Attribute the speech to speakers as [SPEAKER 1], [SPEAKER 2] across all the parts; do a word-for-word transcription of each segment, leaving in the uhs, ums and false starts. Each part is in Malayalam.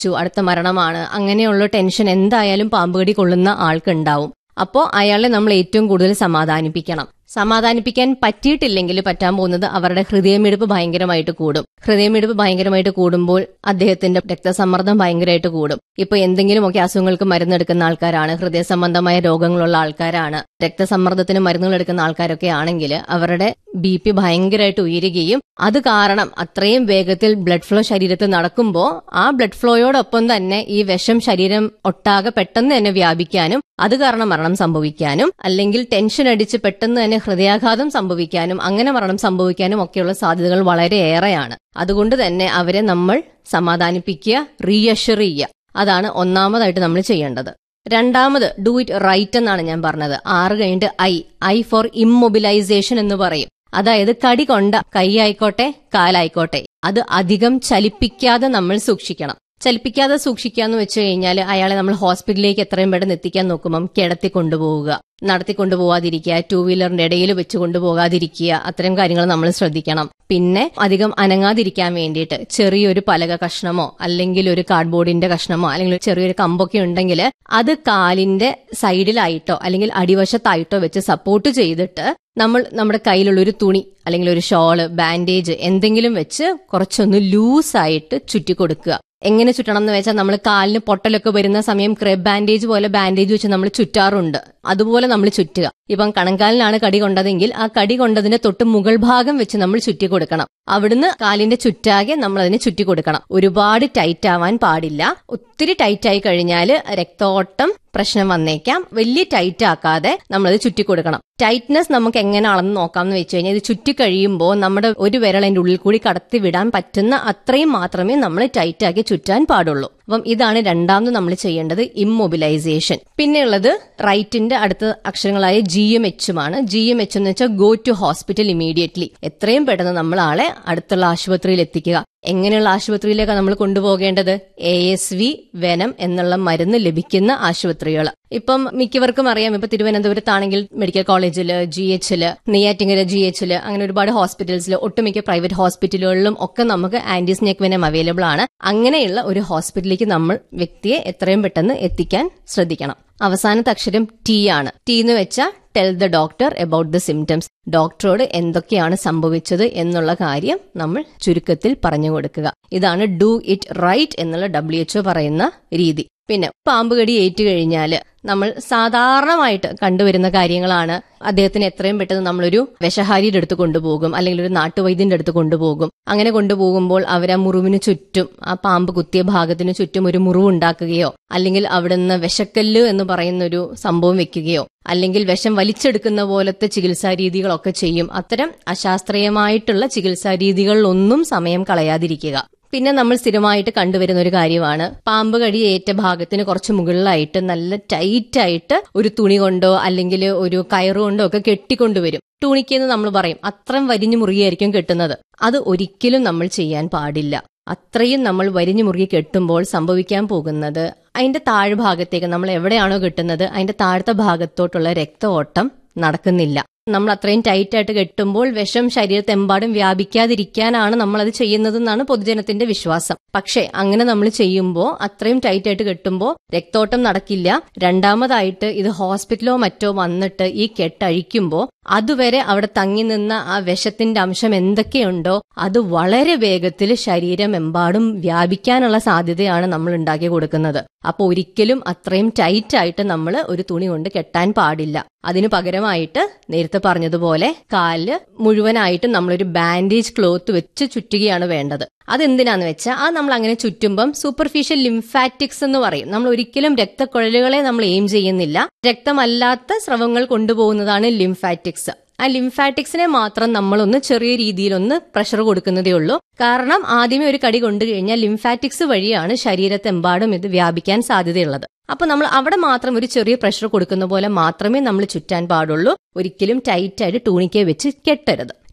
[SPEAKER 1] അടുത്ത മരണമാണ്, അങ്ങനെയുള്ള ടെൻഷൻ എന്തായാലും പാമ്പുകടി കൊള്ളുന്ന ആൾക്കുണ്ടാവും. അപ്പോൾ അയാളെ നമ്മൾ ഏറ്റവും കൂടുതൽ സമാധാനിപ്പിക്കണം. സമാധാനിപ്പിക്കാൻ പറ്റിയിട്ടില്ലെങ്കിൽ പറ്റാൻ പോകുന്നത് അവരുടെ ഹൃദയമിടിപ്പ് ഭയങ്കരമായിട്ട് കൂടും. ഹൃദയമിടിപ്പ് ഭയങ്കരമായിട്ട് കൂടുമ്പോൾ അദ്ദേഹത്തിന്റെ രക്തസമ്മർദ്ദം ഭയങ്കരമായിട്ട് കൂടും. ഇപ്പൊ എന്തെങ്കിലുമൊക്കെ അസുഖങ്ങൾക്ക് മരുന്നെടുക്കുന്ന ആൾക്കാരാണ്, ഹൃദയ സംബന്ധമായ രോഗങ്ങളുള്ള ആൾക്കാരാണ്, രക്തസമ്മർദ്ദത്തിന് മരുന്നുകൾ എടുക്കുന്ന ആൾക്കാരൊക്കെ ആണെങ്കിൽ അവരുടെ ബി പി ഭയങ്കരമായിട്ട് ഉയരുകയും അത് കാരണം അത്രയും വേഗത്തിൽ ബ്ലഡ് ഫ്ലോ ശരീരത്തിൽ നടക്കുമ്പോൾ ആ ബ്ലഡ് ഫ്ലോയോടൊപ്പം തന്നെ ഈ വിഷം ശരീരം ഒട്ടാകെ പെട്ടെന്ന് തന്നെ വ്യാപിക്കാനും അത് കാരണം മരണം സംഭവിക്കാനും അല്ലെങ്കിൽ ടെൻഷൻ അടിച്ച് പെട്ടെന്ന് തന്നെ ഹൃദയാഘാതം സംഭവിക്കാനും അങ്ങനെ മരണം സംഭവിക്കാനും ഒക്കെയുള്ള സാധ്യതകൾ വളരെയേറെയാണ്. അതുകൊണ്ട് തന്നെ അവരെ നമ്മൾ സമാധാനിപ്പിക്കുക, റീഅഷ്വർ ചെയ്യുക. അതാണ് ഒന്നാമതായിട്ട് നമ്മൾ ചെയ്യേണ്ടത്. രണ്ടാമത് ഡു ഇറ്റ് റൈറ്റ് എന്നാണ് ഞാൻ പറഞ്ഞത്. ആറ് കഴിഞ്ഞിട്ട് ഐ ഐ ഫോർ ഇമ്മൊബിലൈസേഷൻ എന്ന് പറയും. അതായത് കടി കൊണ്ട കൈ ആയിക്കോട്ടെ കാലായിക്കോട്ടെ അത് അധികം ചലിപ്പിക്കാതെ നമ്മൾ സൂക്ഷിക്കണം. ചലിപ്പിക്കാതെ സൂക്ഷിക്കുക എന്ന് വെച്ച് കഴിഞ്ഞാൽ അയാളെ നമ്മൾ ഹോസ്പിറ്റലിലേക്ക് എത്രയും പെട്ടെന്ന് എത്തിക്കാൻ നോക്കുമ്പം കിടത്തി കൊണ്ടുപോവുക, നടത്തിക്കൊണ്ടുപോകാതിരിക്കുക, ടൂ വീലറിന്റെ ഇടയിൽ വെച്ച് കൊണ്ടുപോകാതിരിക്കുക, അത്തരം കാര്യങ്ങൾ നമ്മൾ ശ്രദ്ധിക്കണം. പിന്നെ അധികം അനങ്ങാതിരിക്കാൻ വേണ്ടിയിട്ട് ചെറിയൊരു പലക കഷ്ണമോ അല്ലെങ്കിൽ ഒരു കാർഡ്ബോർഡിന്റെ കഷ്ണമോ അല്ലെങ്കിൽ ചെറിയൊരു കമ്പൊക്കെ ഉണ്ടെങ്കിൽ അത് കാലിന്റെ സൈഡിലായിട്ടോ അല്ലെങ്കിൽ അടിവശത്തായിട്ടോ വെച്ച് സപ്പോർട്ട് ചെയ്തിട്ട് നമ്മൾ നമ്മുടെ കയ്യിലുള്ള ഒരു തുണി അല്ലെങ്കിൽ ഒരു ഷോള്, ബാൻഡേജ് എന്തെങ്കിലും വെച്ച് കുറച്ചൊന്ന് ലൂസായിട്ട് ചുറ്റിക്കൊടുക്കുക. എങ്ങനെ ചുറ്റണം എന്ന് വെച്ചാൽ നമ്മൾ കാലിന് പൊട്ടലൊക്കെ വരുന്ന സമയം ക്രെബ് ബാൻഡേജ് പോലെ ബാൻഡേജ് വെച്ച് നമ്മൾ ചുറ്റാറുണ്ട്. അതുപോലെ നമ്മൾ ചുറ്റുക. ഇപ്പം കണങ്കാലിനാണ് കടി കൊണ്ടതെങ്കിൽ ആ കടി കൊണ്ടതിന്റെ തൊട്ട് മുകൾ ഭാഗം വെച്ച് നമ്മൾ ചുറ്റി കൊടുക്കണം. അവിടുന്ന് കാലിന്റെ ചുറ്റാകെ നമ്മൾ അതിനെ ചുറ്റി കൊടുക്കണം. ഒരുപാട് ടൈറ്റ് ആവാൻ പാടില്ല. ഒത്തിരി ടൈറ്റ് ആയി കഴിഞ്ഞാൽ രക്തോട്ടം പ്രശ്നം വന്നേക്കാം. വലിയ ടൈറ്റ് ആക്കാതെ നമ്മളത് ചുറ്റി കൊടുക്കണം. ടൈറ്റ്നെസ് നമുക്ക് എങ്ങനെ അളന്ന് നോക്കാം എന്ന് വെച്ച് കഴിഞ്ഞാൽ ഇത് ചുറ്റി കഴിയുമ്പോൾ നമ്മുടെ ഒരു വിരൽ അതിന്റെ ഉള്ളിൽ കൂടി കടത്തി വിടാൻ പറ്റുന്ന അത്രയും മാത്രമേ നമ്മൾ ടൈറ്റ് ആക്കി ചുറ്റാൻ പാടുള്ളൂ. അപ്പം ഇതാണ് രണ്ടാമത് നമ്മൾ ചെയ്യേണ്ടത്, ഇമ്മൊബിലൈസേഷൻ. പിന്നെയുള്ളത് റൈറ്റിന്റെ അടുത്ത അക്ഷരങ്ങളായ G M എച്ചുമാണ്. G M H എന്ന് വെച്ചാൽ ഗോ ടു ഹോസ്പിറ്റൽ ഇമീഡിയറ്റ്ലി. എത്രയും പെട്ടെന്ന് നമ്മൾ ആളെ അടുത്തുള്ള ആശുപത്രിയിൽ എത്തിക്കുക. എങ്ങനെയുള്ള ആശുപത്രിയിലേക്കാണ് നമ്മൾ കൊണ്ടുപോകേണ്ടത്? എ എസ് വി വെനം എന്നുള്ള മരുന്ന് ലഭിക്കുന്ന ആശുപത്രികൾ. ഇപ്പം മിക്കവർക്കും അറിയാം, ഇപ്പൊ തിരുവനന്തപുരത്താണെങ്കിൽ മെഡിക്കൽ കോളേജില്, ജി എച്ചില്, നെയ്യാറ്റിങ്കര ജി എച്ചില്, അങ്ങനെ ഒരുപാട് ഹോസ്പിറ്റൽസിൽ, ഒട്ടുമിക്ക പ്രൈവറ്റ് ഹോസ്പിറ്റലുകളിലും ഒക്കെ നമുക്ക് ആന്റിസ്നേക് വെനം അവൈലബിൾ ആണ്. അങ്ങനെയുള്ള ഒരു ഹോസ്പിറ്റലിലേക്ക് നമ്മൾ വ്യക്തിയെ എത്രയും പെട്ടെന്ന് എത്തിക്കാൻ ശ്രദ്ധിക്കണം. അവസാനത്തെ അക്ഷരം ടി ആണ്. ടി എന്ന് വെച്ചാൽ tell the doctor about the symptoms. ഡോക്ടറോട് എന്തൊക്കെയാണ് സംഭവിച്ചത് എന്നുള്ള കാര്യം നമ്മൾ ചുരുക്കത്തിൽ പറഞ്ഞു കൊടുക്കുക. ഇതാണ് ഡു ഇറ്റ് റൈറ്റ് എന്നുള്ള ഡബ്ല്യു എച്ച്ഒ പറയുന്ന രീതി. പിന്നെ പാമ്പുകടി ഏറ്റുകഴിഞ്ഞാല് നമ്മൾ സാധാരണമായിട്ട് കണ്ടുവരുന്ന കാര്യങ്ങളാണ്. അദ്ദേഹത്തിന് എത്രയും പെട്ടെന്ന് നമ്മളൊരു വിഷഹാരിയുടെ അടുത്ത് കൊണ്ടുപോകും അല്ലെങ്കിൽ ഒരു നാട്ടുവൈദ്യന്റെ അടുത്ത് കൊണ്ടുപോകും. അങ്ങനെ കൊണ്ടുപോകുമ്പോൾ അവർ ആ മുറിവിന് ചുറ്റും, ആ പാമ്പ് കുത്തിയ ഭാഗത്തിന് ചുറ്റും ഒരു മുറിവ് ഉണ്ടാക്കുകയോ അല്ലെങ്കിൽ അവിടുന്ന് വിഷക്കല്ല് എന്ന് പറയുന്ന ഒരു സംഭവം വെക്കുകയോ അല്ലെങ്കിൽ വിഷം വലിച്ചെടുക്കുന്ന പോലത്തെ ചികിത്സാ രീതികളൊക്കെ ചെയ്യും. അത്തരം അശാസ്ത്രീയമായിട്ടുള്ള ചികിത്സാ രീതികളിലൊന്നും സമയം കളയാതിരിക്കുക. പിന്നെ നമ്മൾ സ്ഥിരമായിട്ട് കണ്ടുവരുന്ന ഒരു കാര്യമാണ്, പാമ്പ് കടി ഏറ്റ ഭാഗത്തിന് കുറച്ച് മുകളിലായിട്ട് നല്ല ടൈറ്റായിട്ട് ഒരു തുണി കൊണ്ടോ അല്ലെങ്കിൽ ഒരു കയറുകൊണ്ടോ ഒക്കെ കെട്ടിക്കൊണ്ടുവരും. ടൂണിക്കെന്ന് നമ്മൾ പറയും. അത്രയും വരിഞ്ഞു മുറുകിയായിരിക്കും കെട്ടുന്നത്. അത് ഒരിക്കലും നമ്മൾ ചെയ്യാൻ പാടില്ല. അത്രയും നമ്മൾ വരിഞ്ഞു മുറുകി കെട്ടുമ്പോൾ സംഭവിക്കാൻ പോകുന്നത് അതിന്റെ താഴ്ഭാഗത്തേക്ക്, നമ്മൾ എവിടെയാണോ കെട്ടുന്നത് അതിന്റെ താഴത്തെ ഭാഗത്തോട്ടുള്ള രക്തഓട്ടം നടക്കുന്നില്ല. നമ്മൾ അത്രയും ടൈറ്റായിട്ട് കെട്ടുമ്പോൾ വിഷം ശരീരത്തെമ്പാടും വ്യാപിക്കാതിരിക്കാനാണ് നമ്മൾ അത് ചെയ്യുന്നതെന്നാണ് പൊതുജനത്തിന്റെ വിശ്വാസം. പക്ഷെ അങ്ങനെ നമ്മൾ ചെയ്യുമ്പോൾ, അത്രയും ടൈറ്റായിട്ട് കെട്ടുമ്പോൾ രക്തോട്ടം നടക്കില്ല. രണ്ടാമതായിട്ട് ഇത് ഹോസ്പിറ്റലോ മറ്റോ വന്നിട്ട് ഈ കെട്ടഴിക്കുമ്പോൾ അതുവരെ അവിടെ തങ്ങി നിന്ന ആ വിഷത്തിന്റെ അംശം എന്തൊക്കെയുണ്ടോ അത് വളരെ വേഗത്തിൽ ശരീരമെമ്പാടും വ്യാപിക്കാനുള്ള സാധ്യതയാണ് നമ്മൾ ഉണ്ടാക്കി കൊടുക്കുന്നത്. അപ്പൊ ഒരിക്കലും അത്രയും ടൈറ്റായിട്ട് നമ്മൾ ഒരു തുണി കൊണ്ട് കെട്ടാൻ പാടില്ല. അതിനു പകരമായിട്ട് നേരത്തെ പറഞ്ഞതുപോലെ കാലില് മുഴുവനായിട്ട് നമ്മളൊരു ബാൻഡേജ് ക്ലോത്ത് വെച്ച് ചുറ്റുകയാണ് വേണ്ടത്. അതെന്തിനാന്ന് വെച്ചാൽ ആ നമ്മൾ അങ്ങനെ ചുറ്റുമ്പം സൂപ്പർഫിഷ്യൽ ലിംഫാറ്റിക്സ് എന്ന് പറയും. നമ്മൾ ഒരിക്കലും രക്തക്കുഴലുകളെ നമ്മൾ എയിം ചെയ്യുന്നില്ല. രക്തമല്ലാത്ത സ്രവങ്ങൾ കൊണ്ടുപോകുന്നതാണ് ലിംഫാറ്റിക്സ്. ആ ലിംഫാറ്റിക്സിനെ മാത്രം നമ്മളൊന്ന് ചെറിയ രീതിയിലൊന്ന് പ്രഷർ കൊടുക്കുന്നതേ ഉള്ളൂ. കാരണം ആദ്യമേ ഒരു കടി കൊണ്ടു കഴിഞ്ഞാൽ ലിംഫാറ്റിക്സ് വഴിയാണ് ശരീരത്തെമ്പാടും ഇത് വ്യാപിക്കാൻ സാധ്യതയുള്ളത്. അപ്പൊ നമ്മൾ അവിടെ മാത്രം ഒരു ചെറിയ പ്രഷർ കൊടുക്കുന്ന പോലെ മാത്രമേ നമ്മൾ ചുറ്റാൻ പാടുള്ളൂ. ഒരിക്കലും ടൈറ്റായിട്ട് ടൂണിക്കെ വെച്ച് കെട്ടരുത്.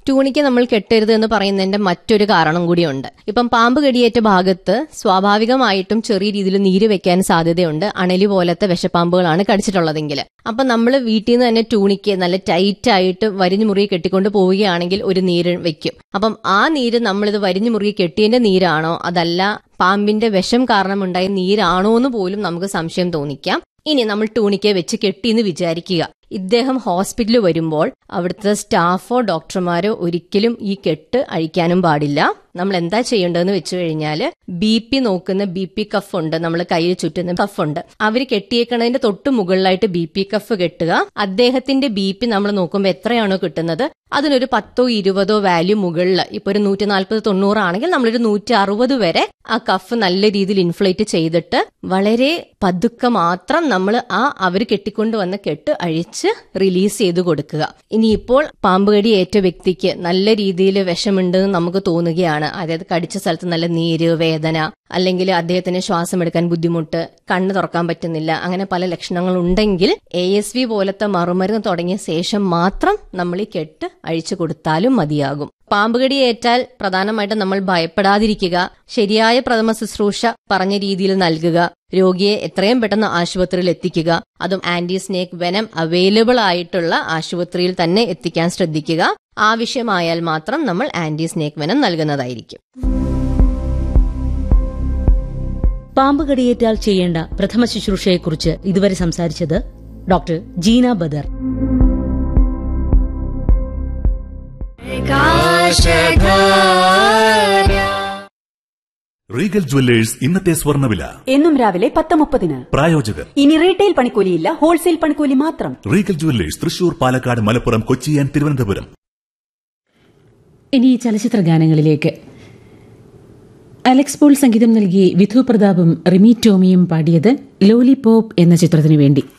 [SPEAKER 1] ടൂണിക്ക് നമ്മൾ കെട്ടരുത് എന്ന് പറയുന്നതിന്റെ മറ്റൊരു കാരണം കൂടിയുണ്ട്. ഇപ്പം പാമ്പ് കടിയേറ്റ ഭാഗത്ത് സ്വാഭാവികമായിട്ടും ചെറിയ രീതിയിൽ നീര് വെക്കാൻ സാധ്യതയുണ്ട്, അണലി പോലത്തെ വിഷപ്പാമ്പുകളാണ് കടിച്ചിട്ടുള്ളതെങ്കിൽ. അപ്പൊ നമ്മൾ വീട്ടിൽ നിന്ന് തന്നെ ടൂണിക്ക് നല്ല ടൈറ്റ് ആയിട്ട് വരിഞ്ഞു മുറുകി കെട്ടിക്കൊണ്ട് പോവുകയാണെങ്കിൽ ഒരു നീര് വെക്കും. അപ്പം ആ നീര് നമ്മളിത് വരിഞ്ഞു മുറുകി കെട്ടിയതിന്റെ നീരാണോ അതല്ല പാമ്പിന്റെ വിഷം കാരണമുണ്ടായ നീരാണോ എന്ന് പോലും നമുക്ക് സംശയം തോന്നിക്കാം. ഇനി നമ്മൾ ടൂണിക്കെ വെച്ച് കെട്ടിയെന്ന് വിചാരിക്കുക. ഇദ്ദേഹം ഹോസ്പിറ്റലിൽ വരുമ്പോൾ അവിടുത്തെ സ്റ്റാഫോ ഡോക്ടർമാരോ ഒരിക്കലും ഈ കെട്ട് അഴിക്കാനും പാടില്ല. നമ്മൾ എന്താ ചെയ്യേണ്ടതെന്ന് വെച്ചു കഴിഞ്ഞാൽ ബി പി നോക്കുന്ന ബി പി കഫ് ഉണ്ട്, നമ്മൾ കയ്യിൽ ചുറ്റുന്ന കഫ് ഉണ്ട്, അവര് കെട്ടിയേക്കണതിന്റെ തൊട്ട് മുകളിലായിട്ട് ബി പി കഫ് കെട്ടുക. അദ്ദേഹത്തിന്റെ ബി പി നമ്മൾ നോക്കുമ്പോൾ എത്രയാണോ കിട്ടുന്നത് അതിനൊരു പത്തോ ഇരുപതോ വാല്യൂ മുകളിൽ, ഇപ്പൊ ഒരു നൂറ്റി നാൽപ്പത് തൊണ്ണൂറാണെങ്കിൽ നമ്മളൊരു നൂറ്റി അറുപത് വരെ ആ കഫ് നല്ല രീതിയിൽ ഇൻഫ്ലേറ്റ് ചെയ്തിട്ട് വളരെ പതുക്കെ മാത്രം നമ്മൾ ആ അവർ കെട്ടിക്കൊണ്ടുവന്ന കെട്ട് അഴിച്ച് റിലീസ് ചെയ്ത് കൊടുക്കുക. ഇനിയിപ്പോൾ പാമ്പുകടി ഏറ്റ വ്യക്തിക്ക് നല്ല രീതിയിൽ വിഷമുണ്ടെന്ന് നമുക്ക് തോന്നുകയാണ്, അതായത് കടിച്ച സ്ഥലത്ത് നല്ല നീര്, വേദന, അല്ലെങ്കിൽ അദ്ദേഹത്തിന് ശ്വാസം എടുക്കാൻ ബുദ്ധിമുട്ട്, കണ്ണ് തുറക്കാൻ പറ്റുന്നില്ല, അങ്ങനെ പല ലക്ഷണങ്ങൾ ഉണ്ടെങ്കിൽ എ എസ് വി പോലത്തെ മറുമരുന്ന് തുടങ്ങിയ ശേഷം മാത്രം നമ്മൾ ഈ കെട്ട് അഴിച്ചു കൊടുത്താലും മതിയാകും. പാമ്പുകടി ഏറ്റാൽ പ്രധാനമായിട്ടും നമ്മൾ ഭയപ്പെടാതിരിക്കുക, ശരിയായ പ്രഥമ ശുശ്രൂഷ പറഞ്ഞ രീതിയിൽ നൽകുക, രോഗിയെ എത്രയും പെട്ടെന്ന് ആശുപത്രിയിൽ എത്തിക്കുക, അതും ആന്റി സ്നേക്ക് വെനം അവൈലബിൾ ആയിട്ടുള്ള ആശുപത്രിയിൽ തന്നെ എത്തിക്കാൻ ശ്രദ്ധിക്കുക. ആവശ്യമായാൽ മാത്രം നമ്മൾ ആന്റി സ്നേക്ക് വെനം നൽകുന്നതായിരിക്കും.
[SPEAKER 2] പാമ്പ് കടിയേറ്റാൽ ചെയ്യേണ്ട പ്രഥമ ശുശ്രൂഷയെക്കുറിച്ച് ഇതുവരെ സംസാരിച്ചത് doctor Jeena Badr.
[SPEAKER 3] Regal jewellers ഇന്നത്തെ സ്വർണ്ണവില
[SPEAKER 4] എന്നും രാവിലെ പത്ത് മുപ്പതിന്.
[SPEAKER 3] പ്രായോജകർ
[SPEAKER 4] ഇനി റീറ്റെയിൽ പണിക്കൂലിയില്ല, ഹോൾസെയിൽ പണിക്കൂലി മാത്രം.
[SPEAKER 3] Regal jewellers Thrissur, Palakkad, Malappuram, Kochi and Thiruvananthapuram.
[SPEAKER 5] ഇനി ചലച്ചിത്ര ഗാനങ്ങളിലേക്ക്. അലക്സ് പോൾ സംഗീതം നൽകി വിധു പ്രതാപും റിമി ടോമിയും പാടിയത് ലോലിപോപ്പ് എന്ന ചിത്രത്തിനു വേണ്ടി.